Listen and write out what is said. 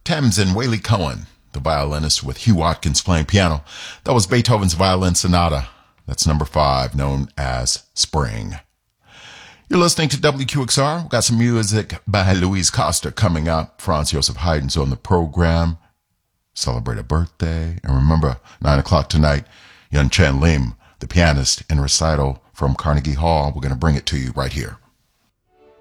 Thames and Whaley Cohen, the violinist, with Hugh Watkins playing piano. That was Beethoven's Violin Sonata. That's number 5, known as Spring. You're listening to WQXR. We've got some music by Louise Costa coming up. Franz Joseph Haydn's on the program. Celebrate a birthday. And remember, 9 o'clock tonight, Yun Chen Lim, the pianist, in recital from Carnegie Hall. We're going to bring it to you right here.